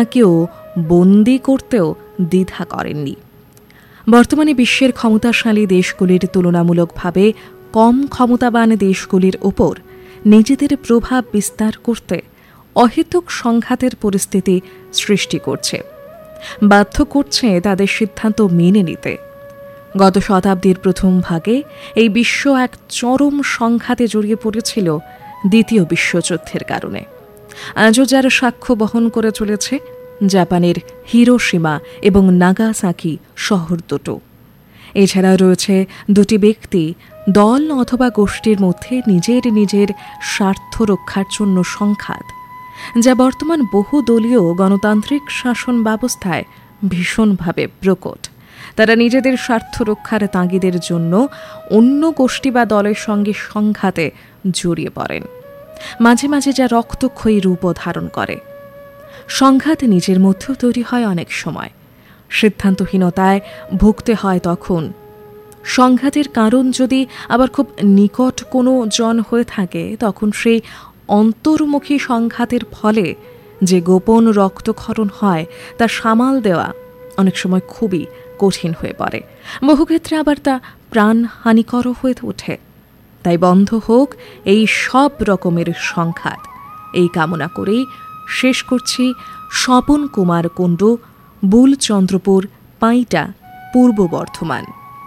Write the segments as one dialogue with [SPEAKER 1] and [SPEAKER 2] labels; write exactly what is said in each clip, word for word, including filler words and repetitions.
[SPEAKER 1] তাঁকেও বন্দি করতেও দ্বিধা করেননি। বর্তমানে বিশ্বের ক্ষমতাশালী দেশগুলির তুলনামূলকভাবে কম ক্ষমতাবান দেশগুলির ওপর নিজেদের প্রভাব বিস্তার করতে অহেতুক সংঘাতের পরিস্থিতি সৃষ্টি করছে, বাধ্য করছে তাদের সিদ্ধান্ত মেনে নিতে। গত শতাব্দীর প্রথম ভাগে এই বিশ্ব এক চরম সংঘাতে জড়িয়ে পড়েছিল দ্বিতীয় বিশ্বযুদ্ধের কারণে। আজও যার সাক্ষ্য বহন করে চলেছে জাপানের হিরোশিমা এবং নাগাসাকি শহর দুটো। এছাড়া রয়েছে দুটি ব্যক্তি, দল অথবা গোষ্ঠীর মধ্যে নিজের নিজের স্বার্থ রক্ষার জন্য সংঘাত, যা বর্তমান বহুদলীয় গণতান্ত্রিক শাসন ব্যবস্থায় ভীষণভাবে প্রকট। তারা নিজেদের স্বার্থ রক্ষার তাগিদের জন্য অন্য গোষ্ঠী বা দলের সঙ্গে সংঘাতে জড়িয়ে পড়েন, মাঝে মাঝে যা রক্তক্ষয়ী রূপও ধারণ করে। সংঘাত নিজের মধ্যেও তৈরি হয় অনেক সময়, সিদ্ধান্তহীনতায় ভুগতে হয় তখন। সংঘাতের কারণ যদি আবার খুব নিকট কোনো জন হয়ে থাকে, তখন সেই অন্তর্মুখী সংঘাতের ফলে যে গোপন রক্তক্ষরণ হয় তা সামাল দেওয়া অনেক সময় খুবই কঠিন হয়ে পড়ে, বহুক্ষেত্রে আবার তা প্রাণহানিকর হয়ে ওঠে। তাই বন্ধ হোক এই সব রকমের সংঘাত, এই কামনা করেই শেষ করছি স্বপন কুমার কুণ্ডু, বুলচন্দ্রপুর, পাইটা, পূর্ব বর্ধমান।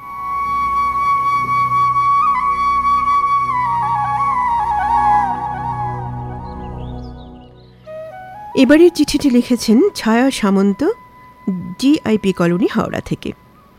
[SPEAKER 2] এবারের চিঠিটি লিখেছেন ছায়া সামন্ত, জিআইপি কলোনি, হাওড়া থেকে।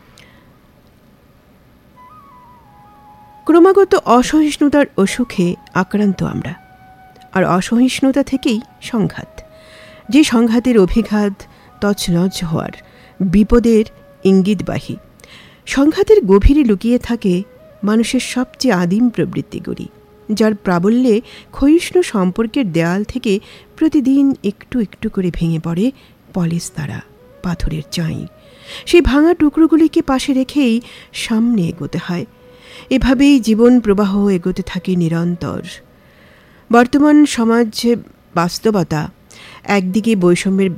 [SPEAKER 2] ক্রমাগত অসহিষ্ণুতার অসুখে আক্রান্ত আমরা, আর অসহিষ্ণুতা থেকেই সংঘাত। যে সংঘাতের অভিঘাত তছনছ হওয়ার, বিপদের ইঙ্গিতবাহী। সংঘাতের গভীরে লুকিয়ে থাকে মানুষের সবচেয়ে আদিম প্রবৃত্তিগুলি, যার প্রাবল্যে ক্ষয়িষ্ণু সম্পর্কের দেয়াল থেকে প্রতিদিন একটু একটু করে ভেঙে পড়ে পলেস্তারা পাথরের চাই। সেই ভাঙা টুকরোগুলিকে পাশে রেখেই সামনে এগোতে হয়। এভাবেই জীবন প্রবাহ এগোতে থাকে নিরন্তর। বর্তমান সমাজ বাস্তবতা একদিকে বৈষম্যের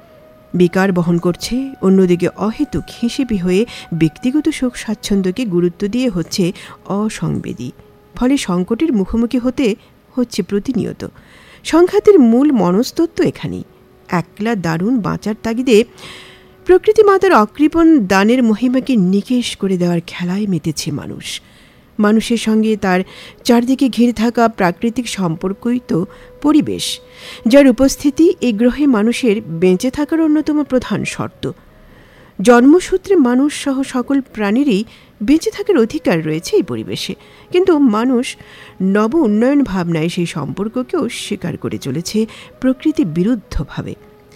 [SPEAKER 2] বিকার বহন করছে, অন্যদিকে অহেতুক হিসেবি হয়ে ব্যক্তিগত সুখ স্বাচ্ছন্দ্যকে গুরুত্ব দিয়ে হচ্ছে অসংবেদী। ফলে সংকটের মুখোমুখি হতে হচ্ছে প্রতিনিয়ত। সংঘাতের মূল মনস্তত্ত্ব এখানেই। একলা দারুণ বাঁচার তাগিদে প্রকৃতি মাতার অকৃপণ দানের মহিমাকে নিকেশ করে দেওয়ার খেলায় মেতেছে মানুষ। মানুষের সঙ্গে তার চারদিকে ঘিরে থাকা প্রাকৃতিক সম্পর্কই তো পরিবেশ, যার উপস্থিতি এই গ্রহে মানুষের বেঁচে থাকার অন্যতম প্রধান শর্ত। জন্মসূত্রে মানুষ সহ সকল প্রাণীরই বেঁচে থাকার অধিকার রয়েছে এই পরিবেশে, কিন্তু মানুষ নব উন্নয়ন ভাবনায় সেই সম্পর্ককে অস্বীকার করে চলেছে প্রকৃতি বিরুদ্ধভাবে।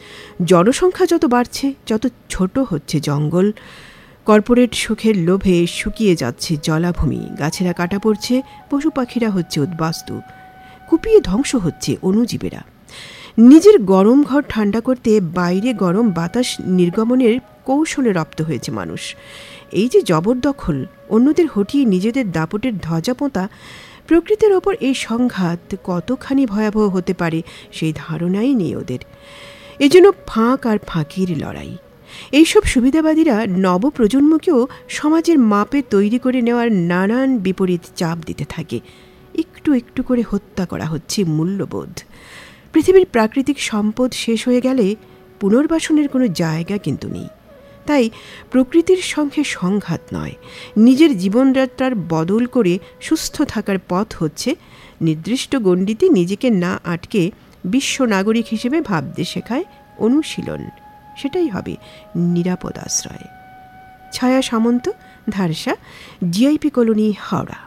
[SPEAKER 2] জনসংখ্যা যত বাড়ছে, যত ছোট হচ্ছে জঙ্গল, কর্পোরেট সুখের লোভে শুকিয়ে যাচ্ছে জলাভূমি, গাছেরা কাটা পড়ছে, পশু পাখিরা হচ্ছে উদ্বাস্তু, কুপিয়ে ধ্বংস হচ্ছে অণুজীবেরা। নিজের গরম ঘর ঠান্ডা করতে বাইরে গরম বাতাস নির্গমনের কৌশলে রপ্ত হয়েছে মানুষ। এই যে জবরদখল, অন্যদের হটিয়ে নিজেদের দাপটের ধ্বজা পোঁতা, প্রকৃতির ওপর এই সংঘাত কতখানি ভয়াবহ হতে পারে সেই ধারণাই নেই ওদের। এজন্য ফাঁক আর ফাঁকির লড়াই। এইসব সুবিধাবাদীরা নবপ্রজন্মকেও সমাজের মাপে তৈরি করে নেওয়ার নানান বিপরীত চাপ দিতে থাকে। একটু একটু করে হত্যা করা হচ্ছে মূল্যবোধ। পৃথিবীর প্রাকৃতিক সম্পদ শেষ হয়ে গেলে পুনর্বাসনের কোনো জায়গা কিন্তু নেই। তাই প্রকৃতির সঙ্গে সংঘাত নয়, নিজের জীবনযাত্রার বদল করে সুস্থ থাকার পথ হচ্ছে নির্দিষ্ট গণ্ডিতে নিজেকে না আটকে বিশ্ব নাগরিক হিসেবে ভাবতে শেখায় অনুশীলন। সেটাই হবে নিরাপদ আশ্রয়। ছায়া সামন্ত, ধারসা, জিআইপি কলোনি, হাওড়া।